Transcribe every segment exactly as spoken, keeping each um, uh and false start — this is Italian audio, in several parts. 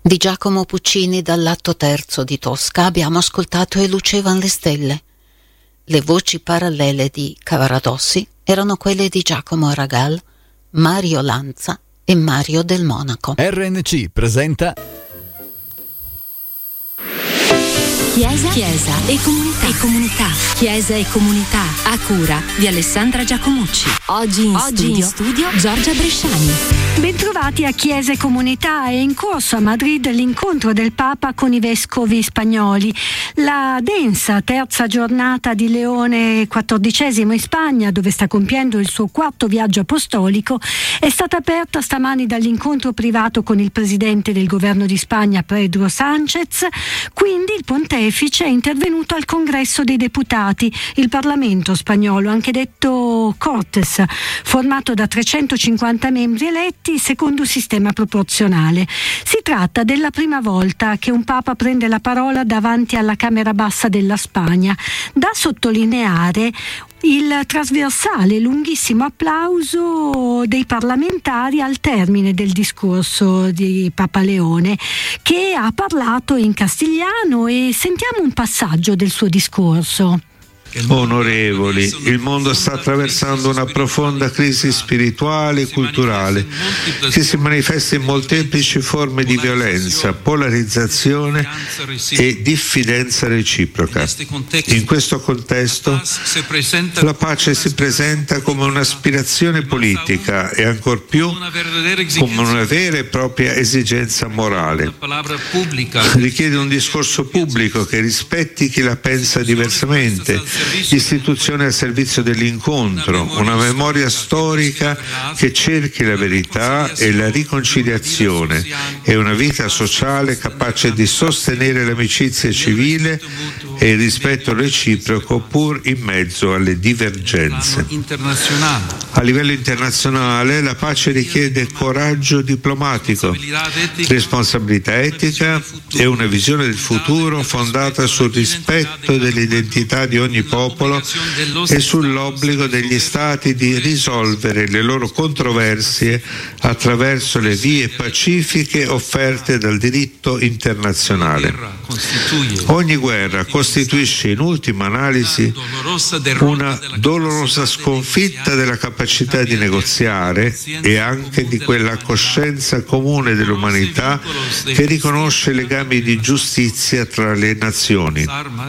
Di Giacomo Puccini dall'atto terzo di Tosca abbiamo ascoltato E lucevano le stelle. Le voci parallele di Cavaradossi erano quelle di Giacomo Aragal, Mario Lanza e Mario Del Monaco. R N C presenta Chiesa, Chiesa e comunità. e comunità. Chiesa e comunità a cura di Alessandra Giacomucci. Oggi in, Oggi studio, in studio Giorgia Bresciani. Bentrovati a Chiesa e Comunità. È in corso a Madrid l'incontro del Papa con i vescovi spagnoli. La densa terza giornata di Leone quattordicesimo in Spagna, dove sta compiendo il suo quarto viaggio apostolico, è stata aperta stamani dall'incontro privato con il presidente del governo di Spagna, Pedro Sánchez. Quindi il pontefice è intervenuto al Congresso dei Deputati, il Parlamento spagnolo, anche detto Cortes, formato da trecentocinquanta membri eletti secondo sistema proporzionale. Si tratta della prima volta che un Papa prende la parola davanti alla Camera Bassa della Spagna. Da sottolineare il trasversale lunghissimo applauso dei parlamentari al termine del discorso di Papa Leone, che ha parlato in castigliano, e sentiamo un passaggio del suo discorso. Onorevoli, il mondo sta attraversando una profonda crisi spirituale e culturale che si manifesta in molteplici forme di violenza, polarizzazione e diffidenza reciproca. In questo contesto la pace si presenta come un'aspirazione politica e ancor più come una vera e propria esigenza morale. Richiede un discorso pubblico che rispetti chi la pensa diversamente, istituzione al servizio dell'incontro, una memoria storica che cerchi la verità e la riconciliazione, e una vita sociale capace di sostenere l'amicizia civile e il rispetto reciproco pur in mezzo alle divergenze. A livello internazionale la pace richiede coraggio diplomatico, responsabilità etica e una visione del futuro fondata sul rispetto dell'identità di ogni popolo e sull'obbligo degli Stati di risolvere le loro controversie attraverso le vie pacifiche offerte dal diritto internazionale. Ogni guerra costituisce in ultima analisi una dolorosa sconfitta della capacità di negoziare e anche di quella coscienza comune dell'umanità che riconosce legami di giustizia tra le nazioni.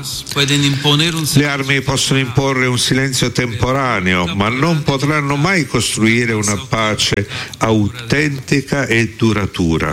Le armi possono imporre un silenzio temporaneo, ma non potranno mai costruire una pace autentica e duratura.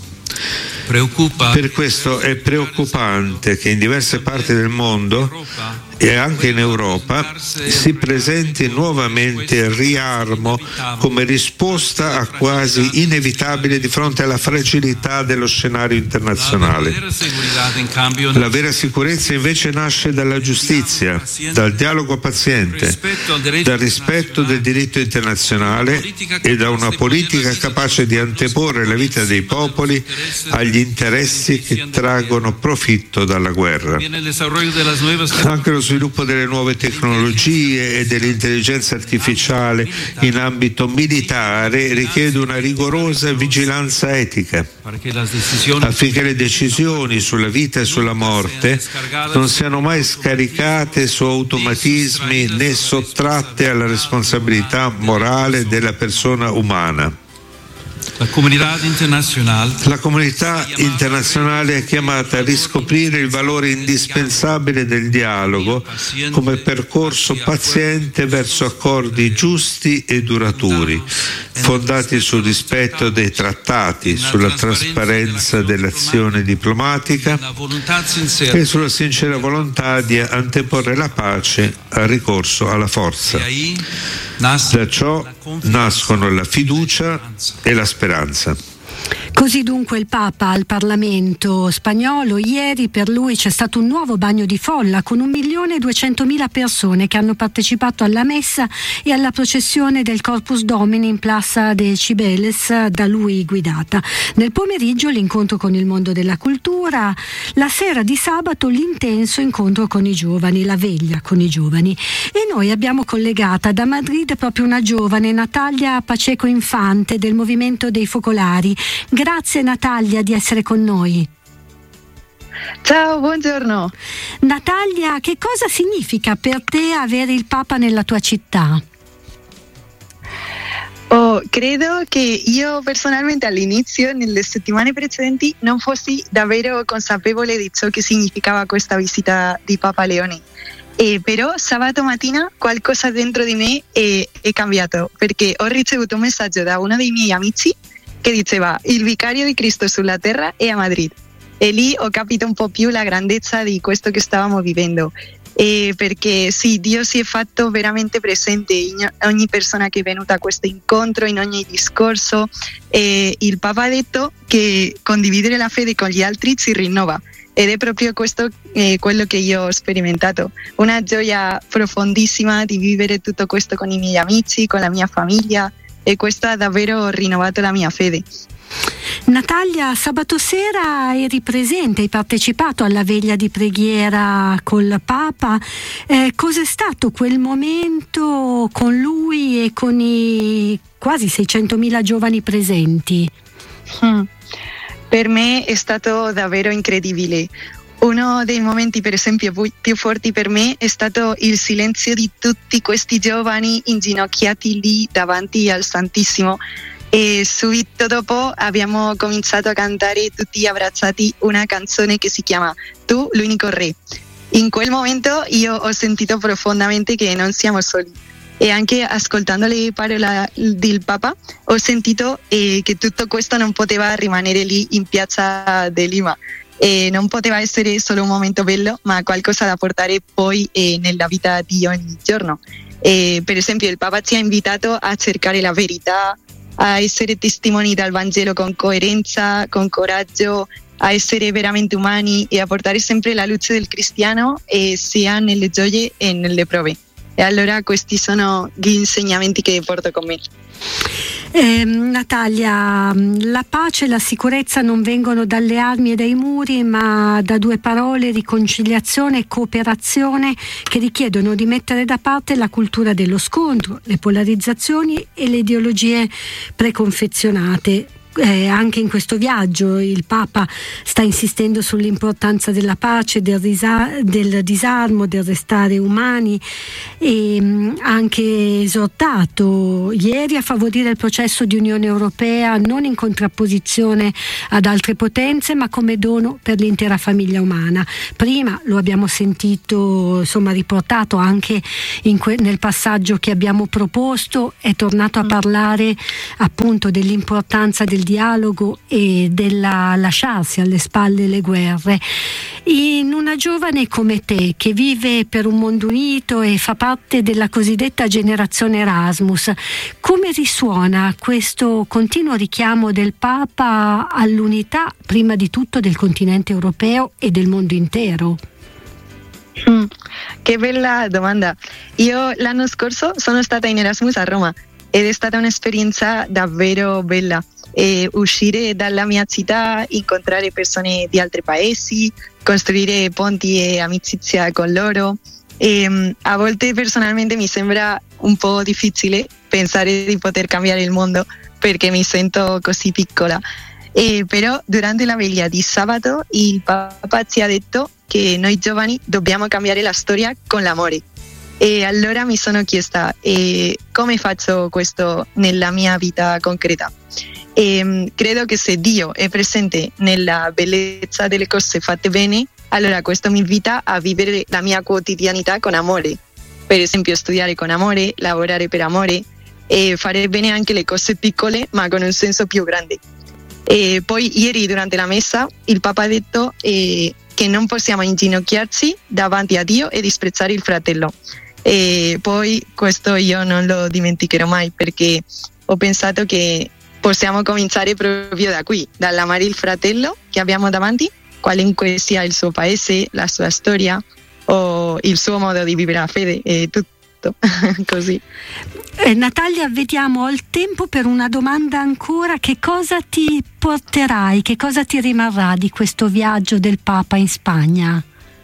Per questo è preoccupante che in diverse parti del mondo e anche in Europa si presenti nuovamente il riarmo come risposta a quasi inevitabile di fronte alla fragilità dello scenario internazionale. La vera sicurezza invece nasce dalla giustizia, dal dialogo paziente, dal rispetto del diritto internazionale e da una politica capace di anteporre la vita dei popoli agli interessi che traggono profitto dalla guerra. Anche lo sviluppo delle nuove tecnologie e dell'intelligenza artificiale in ambito militare richiede una rigorosa vigilanza etica, affinché le decisioni sulla vita e sulla morte non siano mai scaricate su automatismi né sottratte alla responsabilità morale della persona umana. La comunità internazionale. La comunità internazionale è chiamata a riscoprire il valore indispensabile del dialogo come percorso paziente verso accordi giusti e duraturi, fondati sul rispetto dei trattati, sulla trasparenza dell'azione diplomatica e sulla sincera volontà di anteporre la pace al ricorso alla forza. Da ciò nascono la fiducia e la speranza. Così dunque il Papa al Parlamento spagnolo. Ieri per lui c'è stato un nuovo bagno di folla con un milione e duecentomila persone che hanno partecipato alla messa e alla processione del Corpus Domini in Plaza de Cibeles, da lui guidata. Nel pomeriggio l'incontro con il mondo della cultura, la sera di sabato l'intenso incontro con i giovani, la veglia con i giovani. E noi abbiamo collegata da Madrid proprio una giovane, Natalia Pacheco Infante, del Movimento dei Focolari. Grazie Natalia di essere con noi. Ciao, buongiorno. Natalia, che cosa significa per te avere il Papa nella tua città? Oh, credo che io personalmente all'inizio, nelle settimane precedenti, non fossi davvero consapevole di ciò che significava questa visita di Papa Leone. E però sabato mattina qualcosa dentro di me è, è cambiato, perché ho ricevuto un messaggio da uno dei miei amici che diceva: il vicario di Cristo sulla terra è a Madrid. E lì ho capito un po' più la grandezza di questo che stavamo vivendo. E perché sì, Dio si è fatto veramente presente in ogni persona che è venuta a questo incontro, in ogni discorso. E il Papa ha detto che condividere la fede con gli altri si rinnova. Ed è proprio questo eh, quello che io ho sperimentato. Una gioia profondissima di vivere tutto questo con i miei amici, con la mia famiglia. E questo ha davvero rinnovato la mia fede. Natalia, sabato sera eri presente, hai partecipato alla veglia di preghiera col Papa. Eh, cos'è stato quel momento con lui e con i quasi seicentomila giovani presenti? Hmm. Per me è stato davvero incredibile. Uno dei momenti, per esempio, più forti per me è stato il silenzio di tutti questi giovani inginocchiati lì davanti al Santissimo. E subito dopo abbiamo cominciato a cantare tutti abbracciati una canzone che si chiama Tu, l'unico re. In quel momento io ho sentito profondamente che non siamo soli, e anche ascoltando le parole del Papa ho sentito eh, che tutto questo non poteva rimanere lì in piazza di Lima, e non poteva essere solo un momento bello, ma qualcosa da portare poi eh, nella vita di ogni giorno. E, per esempio, il Papa ci ha invitato a cercare la verità, a essere testimoni del Vangelo con coerenza, con coraggio, a essere veramente umani e a portare sempre la luce del cristiano, e sia nelle gioie e nelle prove. E allora questi sono gli insegnamenti che porto con me. Eh, Natalia, la pace e la sicurezza non vengono dalle armi e dai muri, ma da due parole: riconciliazione e cooperazione, che richiedono di mettere da parte la cultura dello scontro, le polarizzazioni e le ideologie preconfezionate. Eh, anche in questo viaggio il Papa sta insistendo sull'importanza della pace, del, risa- del disarmo, del restare umani, e mh, anche esortato ieri a favorire il processo di Unione Europea non in contrapposizione ad altre potenze, ma come dono per l'intera famiglia umana. Prima lo abbiamo sentito, insomma, riportato anche in que- nel passaggio che abbiamo proposto, è tornato a parlare appunto dell'importanza del dialogo e della lasciarsi alle spalle le guerre. In una giovane come te, che vive per un mondo unito e fa parte della cosiddetta generazione Erasmus, come risuona questo continuo richiamo del Papa all'unità, prima di tutto del continente europeo e del mondo intero? Mm, che bella domanda. Io l'anno scorso sono stata in Erasmus a Roma ed è stata un'esperienza davvero bella. E uscire dalla mia città, incontrare persone di altri paesi, costruire ponti e amicizia con loro. E, a volte personalmente mi sembra un po' difficile pensare di poter cambiare il mondo, perché mi sento così piccola. E, però durante la veglia di sabato il Papa ci ha detto che noi giovani dobbiamo cambiare la storia con l'amore. E allora mi sono chiesta eh, come faccio questo nella mia vita concreta. E credo che se Dio è presente nella bellezza delle cose fatte bene, allora questo mi invita a vivere la mia quotidianità con amore. Per esempio, studiare con amore, lavorare per amore e fare bene anche le cose piccole, ma con un senso più grande. E poi ieri durante la messa il Papa ha detto eh, che non possiamo inginocchiarci davanti a Dio e disprezzare il fratello. E poi questo io non lo dimenticherò mai, perché ho pensato che possiamo cominciare proprio da qui, dall'amare il fratello che abbiamo davanti, qualunque sia il suo paese, la sua storia o il suo modo di vivere la fede, e tutto così. Eh, Natalia, vediamo, ho il tempo per una domanda ancora. Che cosa ti porterai, che cosa ti rimarrà di questo viaggio del Papa in Spagna?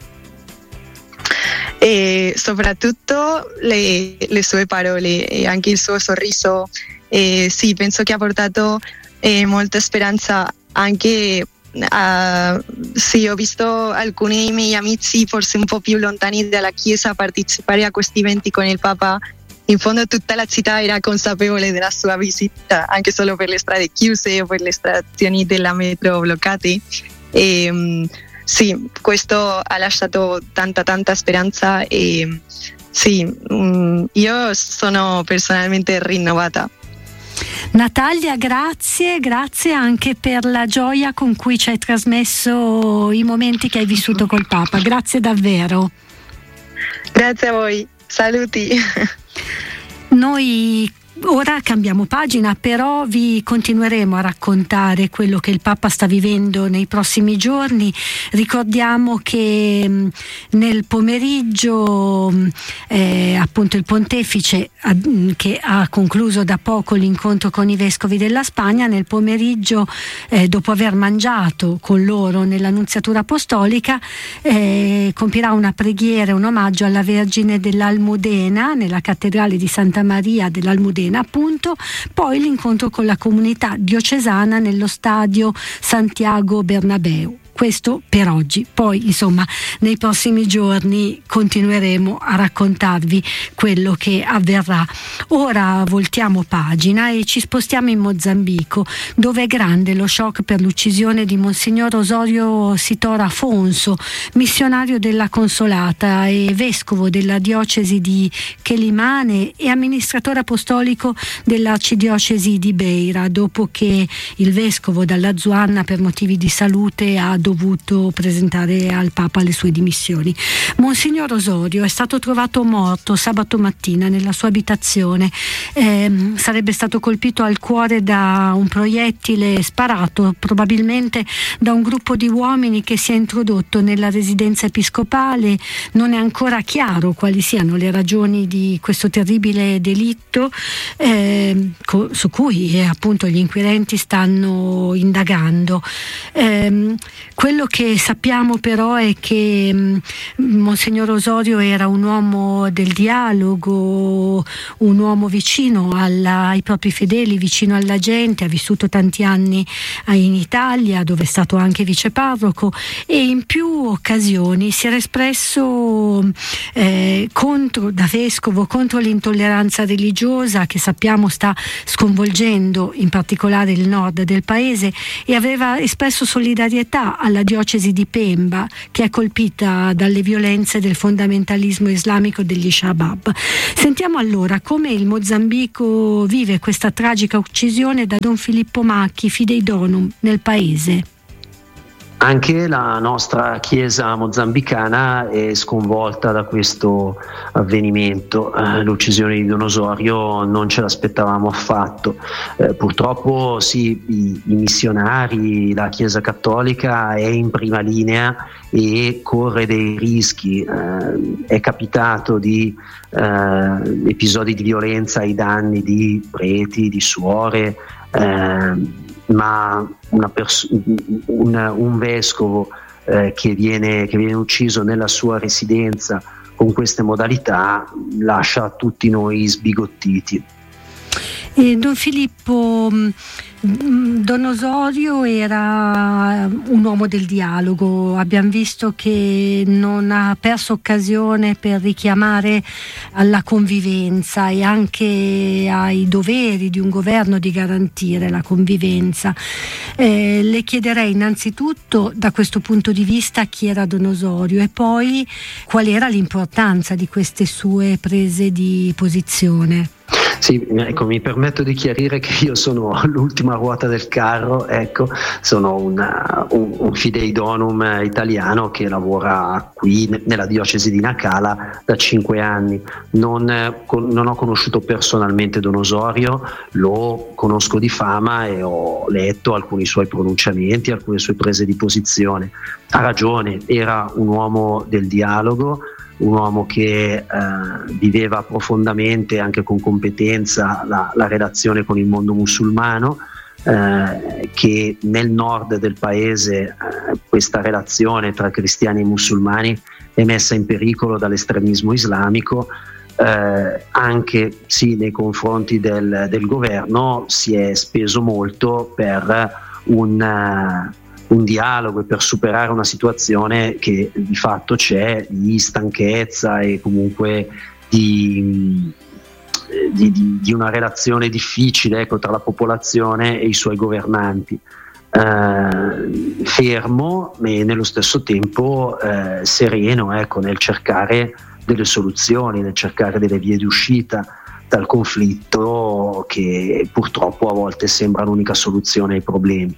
E soprattutto le, le sue parole e anche il suo sorriso. Eh, sì, penso che ha portato eh, molta speranza anche uh, sì, ho visto alcuni dei miei amici forse un po' più lontani dalla Chiesa partecipare a questi eventi con il Papa. In fondo tutta la città era consapevole della sua visita, anche solo per le strade chiuse o per le stazioni della metro bloccate. E, um, sì, questo ha lasciato tanta tanta speranza e sì, um, io sono personalmente rinnovata. Natalia, grazie, grazie anche per la gioia con cui ci hai trasmesso i momenti che hai vissuto col Papa, grazie davvero. Grazie a voi, saluti. Noi ora cambiamo pagina, però vi continueremo a raccontare quello che il Papa sta vivendo nei prossimi giorni. Ricordiamo che mh, nel pomeriggio eh, appunto il pontefice ha, mh, che ha concluso da poco l'incontro con i vescovi della Spagna, nel pomeriggio eh, dopo aver mangiato con loro nell'annunziatura apostolica eh, compirà una preghiera, un omaggio alla Vergine dell'Almudena nella cattedrale di Santa Maria dell'Almudena, appunto, poi l'incontro con la comunità diocesana nello stadio Santiago Bernabéu. Questo per oggi, poi insomma nei prossimi giorni continueremo a raccontarvi quello che avverrà. Ora voltiamo pagina e ci spostiamo in Mozambico, dove è grande lo shock per l'uccisione di Monsignor Osorio Sitora Afonso, missionario della Consolata e vescovo della diocesi di Quelimane e amministratore apostolico dell'arcidiocesi di Beira, dopo che il vescovo dalla Zuanna per motivi di salute ha dovuto presentare al Papa le sue dimissioni. Monsignor Osorio è stato trovato morto sabato mattina nella sua abitazione. Eh, sarebbe stato colpito al cuore da un proiettile sparato probabilmente da un gruppo di uomini che si è introdotto nella residenza episcopale. Non è ancora chiaro quali siano le ragioni di questo terribile delitto eh, co- su cui eh, appunto gli inquirenti stanno indagando. Eh, Quello che sappiamo però è che mh, Monsignor Osorio era un uomo del dialogo, un uomo vicino alla, ai propri fedeli, vicino alla gente, ha vissuto tanti anni in Italia dove è stato anche viceparroco e in più occasioni si era espresso eh, contro, da vescovo contro l'intolleranza religiosa che sappiamo sta sconvolgendo in particolare il nord del paese e aveva espresso solidarietà alla diocesi di Pemba che è colpita dalle violenze del fondamentalismo islamico degli Shabab. Sentiamo allora come il Mozambico vive questa tragica uccisione da Don Filippo Macchi, Fidei Donum, nel paese. Anche la nostra chiesa mozambicana è sconvolta da questo avvenimento. Eh, l'uccisione di Don Osorio non ce l'aspettavamo affatto. Eh, purtroppo sì, i, i missionari, la Chiesa Cattolica è in prima linea e corre dei rischi. Eh, è capitato di eh, episodi di violenza ai danni di preti, di suore, eh, ma una pers- un, un vescovo eh, che, viene, che viene ucciso nella sua residenza con queste modalità lascia tutti noi sbigottiti. Eh, Don Filippo, Don Osorio era un uomo del dialogo, abbiamo visto che non ha perso occasione per richiamare alla convivenza e anche ai doveri di un governo di garantire la convivenza. Eh, le chiederei innanzitutto da questo punto di vista chi era Don Osorio e poi qual era l'importanza di queste sue prese di posizione. Sì, ecco, mi permetto di chiarire che io sono l'ultima ruota del carro, ecco, sono una, un, un Fidei Donum italiano che lavora qui nella diocesi di Nacala da cinque anni. Non, non ho conosciuto personalmente Don Osorio, lo conosco di fama e ho letto alcuni suoi pronunciamenti, alcune sue prese di posizione. Ha ragione, era un uomo del dialogo, un uomo che eh, viveva profondamente, anche con competenza, la, la relazione con il mondo musulmano, eh, che nel nord del paese eh, questa relazione tra cristiani e musulmani è messa in pericolo dall'estremismo islamico. Eh, anche sì, nei confronti del, del governo si è speso molto per un, uh, un dialogo e per superare una situazione che di fatto c'è di stanchezza e comunque di, di, di, di una relazione difficile, ecco, tra la popolazione e i suoi governanti. Uh, fermo e nello stesso tempo uh, sereno, ecco, nel cercare delle soluzioni, nel cercare delle vie di uscita dal conflitto che purtroppo a volte sembra l'unica soluzione ai problemi.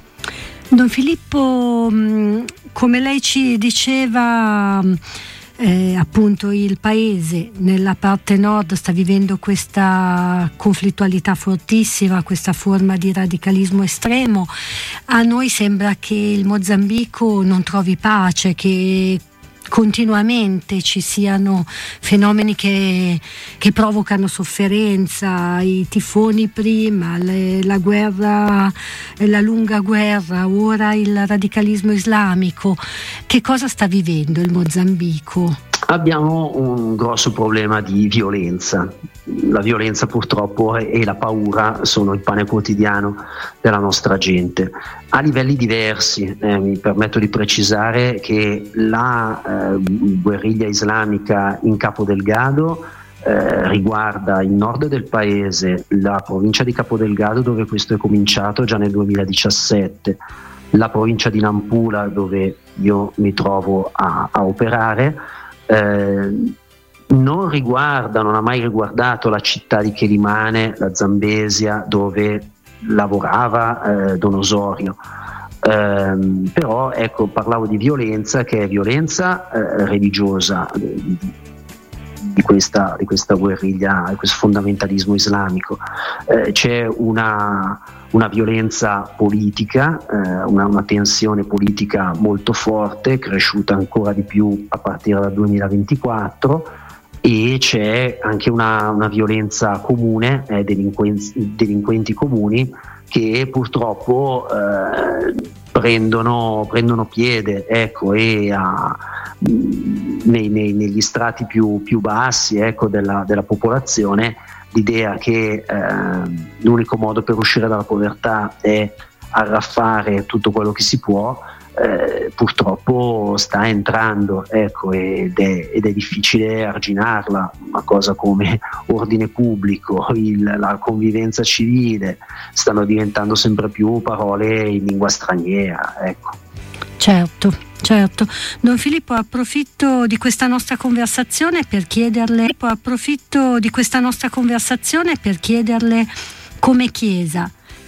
Don Filippo, come lei ci diceva, Eh, appunto il paese nella parte nord sta vivendo questa conflittualità fortissima, questa forma di radicalismo estremo. A noi sembra che il Mozambico non trovi pace, che continuamente ci siano fenomeni che, che provocano sofferenza, i tifoni prima, le, la guerra, la lunga guerra, ora il radicalismo islamico. Che cosa sta vivendo il Mozambico? Abbiamo un grosso problema di violenza. La violenza purtroppo e la paura sono il pane quotidiano della nostra gente, a livelli diversi. Eh, mi permetto di precisare che la eh, guerriglia islamica in Capo Delgado eh, riguarda il nord del paese, la provincia di Capo Delgado, dove questo è cominciato già nel duemiladiciassette, la provincia di Nampula, dove io mi trovo a, a operare. Eh, non riguarda, non ha mai riguardato la città di Chelimane, la Zambesia, dove lavorava eh, Don Osorio. Eh, però ecco, parlavo di violenza, che è violenza eh, religiosa di, di, questa, di questa guerriglia, di questo fondamentalismo islamico. Eh, c'è una, una violenza politica, eh, una, una tensione politica molto forte, cresciuta ancora di più a partire dal duemilaventiquattro, e c'è anche una, una violenza comune, eh, delinquenti, delinquenti comuni che purtroppo eh, prendono, prendono piede, ecco, e a, nei, nei, negli strati più, più bassi, ecco, della, della popolazione, l'idea che eh, l'unico modo per uscire dalla povertà è arraffare tutto quello che si può. Eh, purtroppo sta entrando, ecco, ed è, ed è difficile arginarla. Una cosa come ordine pubblico, il, la convivenza civile stanno diventando sempre più parole in lingua straniera, ecco. Certo, certo. Don Filippo, approfitto di questa nostra conversazione per chiederle approfitto di questa nostra conversazione per chiederle come Chiesa